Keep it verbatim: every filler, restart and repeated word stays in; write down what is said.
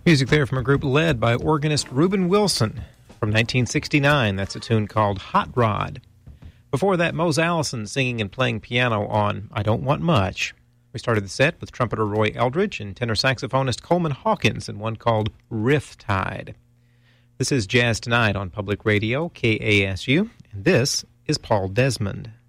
Music there from a group led by organist Reuben Wilson from nineteen sixty-nine. That's a tune called Hot Rod. Before that, Mose Allison singing and playing piano on I Don't Want Much. We started the set with trumpeter Roy Eldridge and tenor saxophonist Coleman Hawkins in one called Riff Tide. This is Jazz Tonight on Public Radio, K A S U, and this is Paul Desmond.